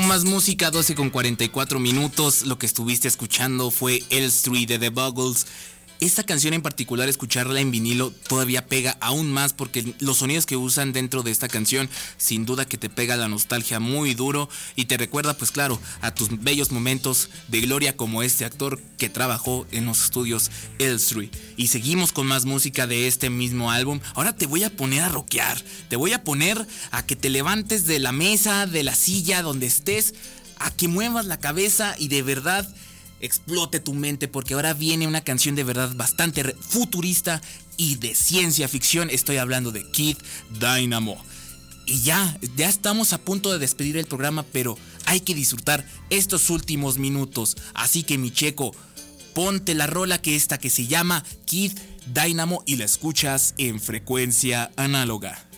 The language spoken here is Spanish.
con más música, 12:44. Lo que estuviste escuchando fue Elstree de The Buggles. Esta canción en particular, escucharla en vinilo todavía pega aún más porque los sonidos que usan dentro de esta canción sin duda que te pega la nostalgia muy duro y te recuerda, pues claro, a tus bellos momentos de gloria como este actor que trabajó en los estudios Elstree. Y seguimos con más música de este mismo álbum. Ahora te voy a poner a rockear, te voy a poner a que te levantes de la mesa, de la silla, donde estés, a que muevas la cabeza y de verdad explote tu mente, porque ahora viene una canción de verdad bastante futurista y de ciencia ficción. Estoy hablando de Kid Dynamo. Y ya estamos a punto de despedir el programa, pero hay que disfrutar estos últimos minutos. Así que mi checo, ponte la rola que se llama Kid Dynamo y la escuchas en frecuencia análoga.